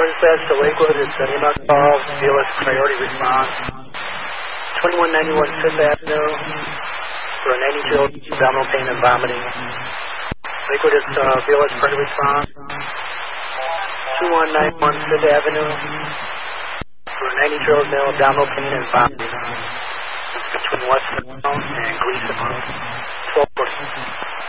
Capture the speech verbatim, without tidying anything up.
Princess to Lakewood, it's an email call, B L S priority response. twenty-one ninety-one Fifth Avenue for a ninety-year-old abdominal pain and vomiting. Lakewood, it's uh, B L S priority response. twenty-one ninety-one Fifth Avenue for a ninety-year-old male abdominal pain and vomiting. It's between West Monroe and Gleason Road. twelve forty.